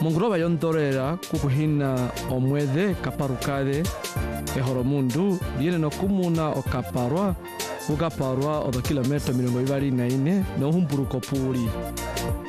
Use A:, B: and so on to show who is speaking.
A: Munguroba yondorera kukuhina omwethe kaparukade ehoromundu liene no kumuna okaparwa ukaparwa odo kilomita 24 no humburuko puri